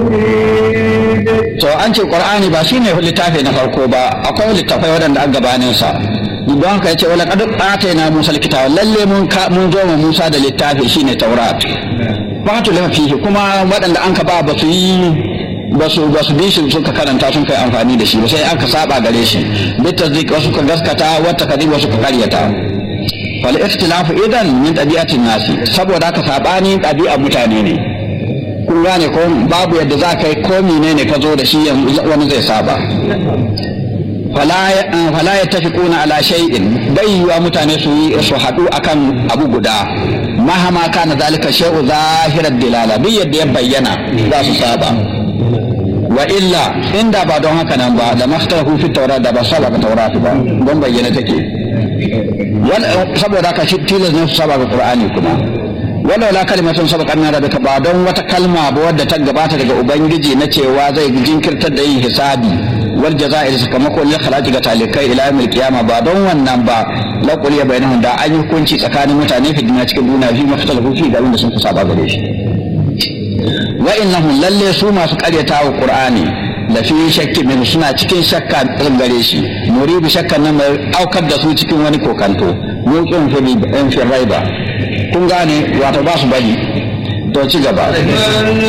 to an ce qur'ani ba shine littafi na farko ba, akwai littafai waɗanda an gabanin sa. Don haka yace wala qad atayna Musa alkitaba, lalle mun zo ma Musa da littafi shine Taurat. Fatu lafa fihi, kuma waɗanda an ka ba su yi ba su bi shi suka karanta sun kai amfani da shi ba, sai an ka saba gare shi. Bitazdik wasu ka gaskata, wata kadib wasu ka karyata. Fal ikhtilafu idan min tabi'atin nasi, saboda haka sabani ɗabi'a mutane ne. Kun gane ko babu yadda za ka yi ko menene ka zo da shi wani zai saba. Fala ya tafi kuna ala shay'in, bai yiwa mutane su haɗu akan abu guda. Mahama kana zalika shay'u zahirar dilala, duk yadda ya bayyana za su saba. Wa illa inda ba don haka nan ba da makhtahu fi tawrat da ba saba ga tawrat ba, don bayyana take. Saboda haka shi tilas ne su saba ga Qur'ani kuma. Wala la kalimatun sabaqat min rabbika, ba don wata kalma ba wadda ta gabata daga ubangiji na cewa zai jinkirtar da yin hisabi wal jaza'ir sakamakon lil khalaqi ga talikai ila yawmil qiyamah, ba don wannan ba la quliya bainahum da an yi hukunci tsakanin mutane fi duniya cikin duniya fi maftalafu fi da wanda sun kusa ba gare shi. Wa innahum lalle su masu karyatawa Qur'ani la fi shakki min, suna cikin shakka gare shi. Muribi shakkan nan mai aukar da su cikin wani kokanto, muqin fi raiba. Kun gane wato ba su bari, to ci gaba.